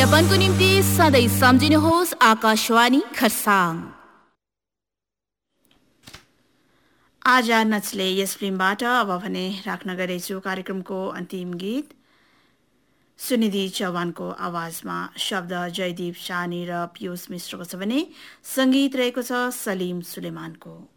विज्ञापनको निम्ति सधैँ सम्झिनुहोस् आकाशवाणी खरसाङ। आज नचले यस फिल्मबाट अब भने राख्न गएछु कार्यक्रमको अन्तिम गीत। सुनिधि चौहानको आवाजमा शब्द जयदीप शानी र पियुष मिश्रको छ भने संगीत रहेको छ सलिम सुलेमानको।